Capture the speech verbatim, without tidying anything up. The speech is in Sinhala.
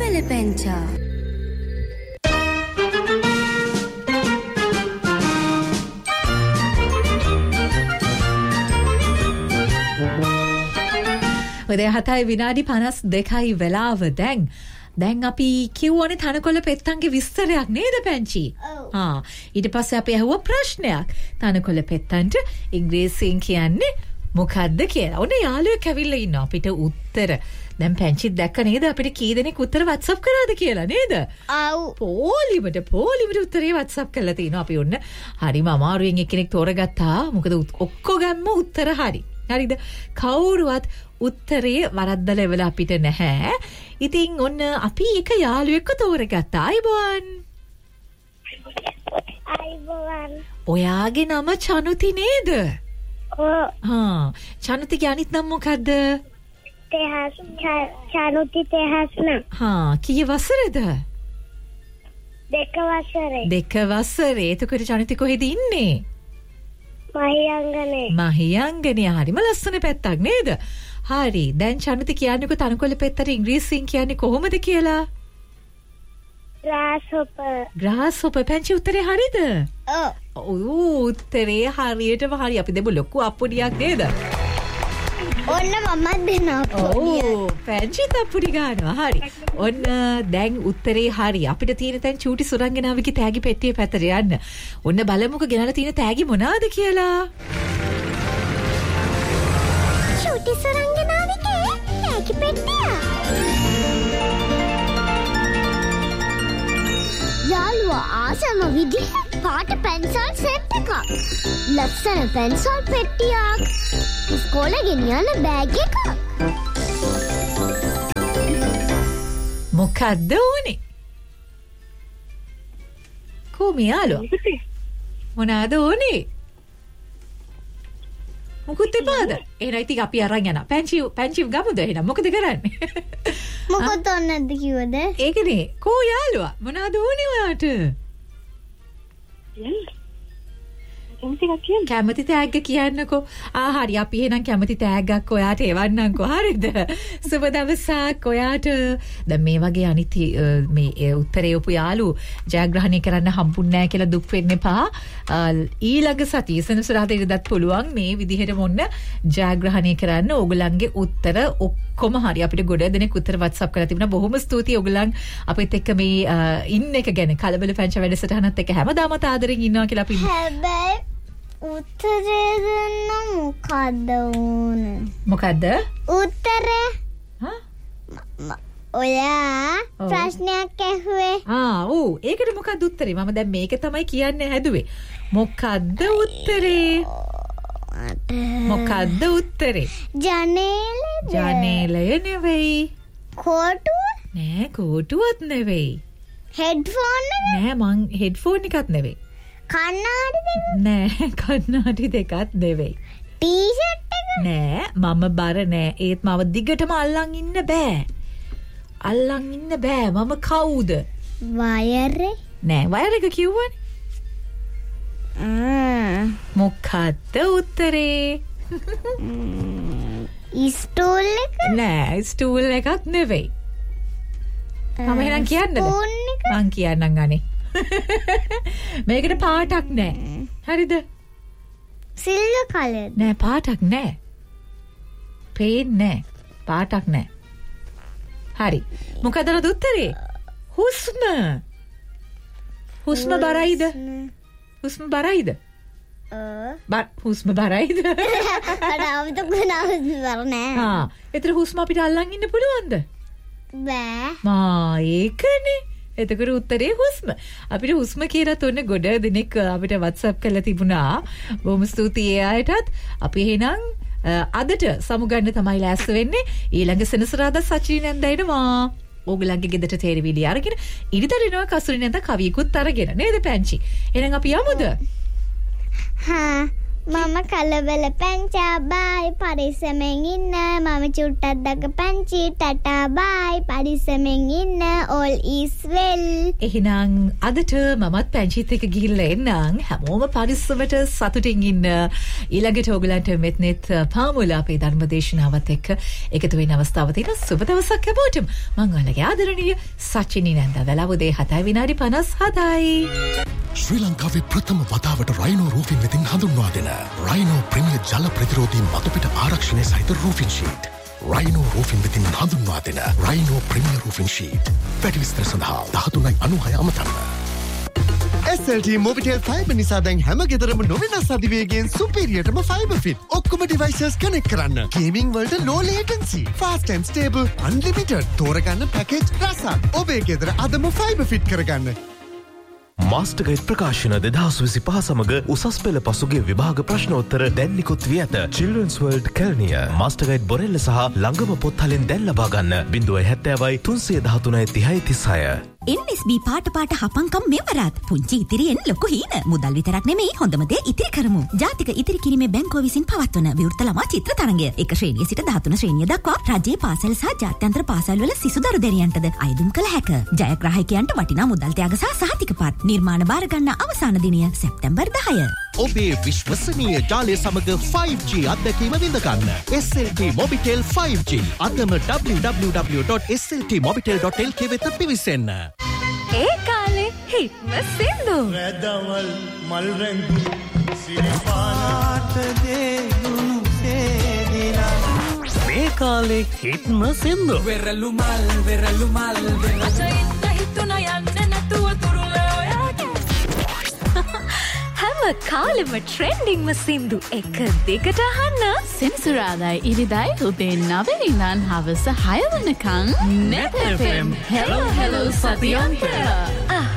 Pelepencha. ඔය හතයි විනාඩි පනස් දෙකයි වෙලාව දැන් දැන් අපි කිව්වනේ තනකොළ පෙත්තන්ගේ විස්තරයක් නේද පැංචි? ඔව්. ආ ඊට පස්සේ අපි අහුවා ප්‍රශ්නයක්. තනකොළ පෙත්තන්ට ඉංග්‍රීසියෙන් කියන්නේ මොකද්ද කියලා. ඔන්න යාළුවෙක් ඇවිල්ලා ඉන්නවා අපිට උත්තර. දැන් පැංචිත් දැක්ක නේද අපිට කී දෙනෙක් උත්තර WhatsApp කරාද කියලා නේද? ඔව්. පොලිමට පොලිමට උත්තරේ WhatsApp කරලා තිනවා. අපි ඔන්න හරිම අමාරුවෙන් එක්කෙනෙක් තෝරගත්තා. මොකද ඔක්කොගම උත්තර හරි. හරිද? කවුරුවත් උත්තරේ වරද්දලා එවලා අපිට නැහැ. ඉතින් ඔන්න අපි එක යාළුවෙක්ව තෝරගත්තා. අයබෝන්. අයිබෝවන්. ඔයාගේ නම චනුති නේද? ඔව්. හා චනුතිගේ අනිත් නම මොකද්ද? තෙහස් චනුති තෙහස්න. හා කී වසරේද? දෙක වසරේ. දෙක වසරේ. එතකොට චනුති කොහෙද ඉන්නේ? මහියංගනේ. මහියංගනේ. හරිම ලස්සන පැත්තක් නේද? හරි. දැන් චනුති කියන්නේකො තනකොළ පෙත්තට ඉංග්‍රීසියෙන් කියන්නේ කොහොමද කියලා? grasshopper. grasshopper. පැංචි උත්තරේ හරිද? ඔව්. ඔව් උත්තරේ හරියටම හරි. අපි දෙමු ලොකු අප්පුඩියක් නේද? ඔන්න මමත් දෙනවා පොඩියක්. ඔව් පැංචි තප්පුඩි ගන්නවා. හරි. ඔන්න දැන් උත්තරේ හරි. අපිට තියෙන තැන් චූටි සුරංගනාවගේ තෑගි පෙට්ටිය පැත්තට යන්න. ඔන්න බලමුකෝ ගෙනලා තියෙන තෑගි මොනවාද කියලා. චූටි සුරංගනාවගේ තෑගි පෙට්ටිය. යාළුවා ආසම විදිහ පාට පැන්සල් සෙට් එකක්. ලස්සන පැන්සල් පෙට්ටියක්. ඉස්කෝලේ ගෙනියන්න බෑග් එකක්. මොකද්ද උනේ? කොහොම යාළුවා? මොනවාද උනේ? මොකුත් එපාද? එහෙනම් ඉතින් අපි අරන් යනවා. පැංචි පැංචි ගමුද එහෙනම්? මොකද කරන්නේ? මොකද ඔන්නද කිව්වද? ඒකනේ. කෝ යාළුවා? මොනවාද උනේ ඔයාට? කැමති තෑග්ග කියන්නකෝ. ආ හරි අපි එහෙනම් කැමති තෑග්ගක් ඔයාට එවන්නම්කෝ. හරිද? සුබ දවසක් ඔයාට. දැන් මේ වගේ අනිත් මේ උත්තරේ උපු යාළු ජයග්‍රහණය කරන්න හම්බුන්නේ නැහැ කියලා දුක් වෙන්න එපා. ඊළඟ සතියේ සෙනසුරාදා ඉරදත් පුළුවන් මේ විදිහට මොන්න ජයග්‍රහණය කරන්න. ඕගලන්ගේ උත්තර ඔක්කොම හරි. අපිට ගොඩ දෙනෙක් උත්තර WhatsApp කරලා තිබුණා. බොහොම ස්තුතියි ඕගලන් අපිත් එක්ක මේ ඉන්න එක ගැන කලබල පැංච වැඩසටහනත් එක්ක හැමදාම ආදරෙන් ඉන්නවා කියලා අපි හැබැයි උත්තරේ දෙන්න මොකද්ද ඕනේ? මොකද්ද? උත්තරේ. හා? ඔයා ප්‍රශ්නයක් ඇහුවේ. ආ ඔව් ඒකට මොකද්ද උත්තරේ? මම දැන් මේක තමයි කියන්න හැදුවේ. මොකද්ද උත්තරේ? මොකද්ද උත්තරේ? ජනේලද? ජනේලය නෙවෙයි. කෝටුව? නෑ කෝටුවත් නෙවෙයි. හෙඩ්ෆෝන් එක? නෑ මං හෙඩ්ෆෝන් එකත් නෙවෙයි. කන්නාඩි දෙක? නෑ කන්නාඩි දෙකත් නෙවෙයි. ටී-ෂර්ට් එක? නෑ මම බර නෑ. ඒත් මම දිගටම අල්ලන් ඉන්න බෑ. අල්ලන් ඉන්න බෑ. මම කවුද? වයරේ? නෑ වයර් එක කිව්වනේ. ආ මොකද්ද උත්තරේ? ස්ටූල් එක? නෑ ස්ටූල් එකක් නෙවෙයි. මම එහෙනම් කියන්නද? ස්පූන් එක? මං කියන්නම් අනේ. මේකට පාටක් නෑ. හරිද? සිල්වර් කලර්ද? නෑ පාටක් නෑ. පේන්නේ නෑ. පාටක් නෑ. හරි. මොකද නේද උත්තරේ? හුස්ම. හුස්ම බරයිද? හුස්ම බරයිද? අ බත් හුස්ම බරයිද? අරාවිත කුණාස් වරනේ. හා. ඒතර හුස්ම අපිට අල්ලන් ඉන්න පුළුවන්ද? බෑ. මා ඒකනේ. එතකොට උත්තරේ හුස්ම. අපිට හුස්ම කියලා තොන්න ගොඩ දෙනෙක් අපිට WhatsApp කරලා තිබුණා. බොහොම ස්තුතියි ඒ අයටත්. අපි එහෙනම් අදට සමුගන්න තමයි ලෑස්ති වෙන්නේ. ඊළඟ සෙනසුරාදා සචිනි නැන්දයිනවා. ඕගලන්ගේ ගෙදරට තේරවිලි අරගෙන ඉරිදරිනවා කසුරි නැන්ද කවියකුත් අරගෙන නේද පැංචි. එහෙනම් අපි යමුද? හා මම කලවල පැංචා බයි පරිස්සමෙන් ඉන්න මම චුට්ටක් දක පැංචි ටටා බයි පරිස්සමෙන් ඉන්න all is well. එහෙනම් අදට මමත් පැංචිත් එක ගිහිල්ලා එන්නම්. හැමෝම පරිස්සමට සතුටින් ඉන්න. ඊළඟට ඔයගලන්ට මෙත්නෙත් පාමුල අපේ ධර්මදේශනාවත් එක්ක එකතු වෙන අවස්ථාව තියෙන සුබ දවසක් හැමෝටම. මං ඔයාලගේ ආදරණීය සචිනි නන්ද වෙලාව උදේ හතයි විනාඩි පනස් හතයි. ශ්‍රී ලංකාවේ ප්‍රථම වතාවට රයිනෝ රූෆින් වෙතින් හඳුන්වා දෙන රයිනෝ ප්‍රීමියර් ජල ප්‍රතිරෝධී මතුපිට ආරක්ෂණය සහිත රූෆින් ෂීට්. රයිනෝ රූෆින් වෙතින් හඳුන්වා දෙන රයිනෝ ප්‍රීමියර් රූෆින් ෂීට්. වැඩි විස්තර සඳහා දහතුනයි අනූහය අමතන්න. S L T Mobitel Fiber නිසා දැන් හැම ගෙදරම නොවෙනස් අධිවේගයෙන් සුපීරියර්ටම ෆයිබර් ෆිට. ඔක්කොම ඩිවයිසස් කනෙක්ට් කරන්න. ගේමින් වලට low latency, fast and stable, unlimited. තෝරගන්න පැකේජ් රසක්. ඔබේ ගෙදර අදම ෆයිබර් ෆිට කරගන්න. මාස්ටර්ගයිඩ් ප්‍රකාශන දෙදහස් විසිපහ සමග උසස් පෙළ පසුගේ විභාග ප්‍රශ්නෝත්තර දැන් නිකුත් වී ඇත. Children's World Kelniya මාස්ටර්ගයිඩ් බොරෙල්ල සහ ළඟම පොත්හලෙන් දැන් ලබා ගන්න. ज़ीरो सेवन ज़ीरो तीन वन तीन तीन छह N S B පාට පාට හපංකම් මෙවරත් පුංචි ඉතිරියෙන් ලොකු හීන මුදල් විතරක් නෙමෙයි හොඳම දේ ඉතිරි කරමු. ජාතික ඉතිරි කිරීමේ බැංකුව විසින් පවත්වන විවෘත ළමා චිත්‍ර තරඟය එක ශ්‍රේණිය සිට දහතුන ශ්‍රේණිය දක්වා රජයේ පාසල් සහ ජාත්‍යන්තර පාසල් වල සිසු දරු දැරියන්ටද අයදුම් කළ හැක. ජයග්‍රාහකයන්ට වටිනා මුදල් ත්‍යාග සහ සහතිකපත් නිර්මාණ බාර ගන්න අවසාන දිනය සැප්තැම්බර් දහය. ඔබේ විශ්වසනීය ජාලය සමග five G අත්දැකීම විඳ ගන්න. S L T Mobitel five G අදම w w w dot s l t mobitel dot l k වෙත පිවිසෙන්න. ඒ කාලේ හිට්ම සින්දු රැදවල් මල් රැඟු සිරිපාට දේගුණු සේදිනා මේ කාලේ හිට්ම සින්දු වෙරළු මල් වෙරළු මල් අසයින්ද හිතුන යන්න නැතුව තුරුල ඔයාගේ හැම කාලෙම ට්‍රෙන්ඩින්ග්ම සින්දු එක දෙකට අහන්න සෙනසුරාදායි ඉරිදායි උදේ නවය ඉඳන් හවස හය වෙනකන් net F M hello hello සතියන්ත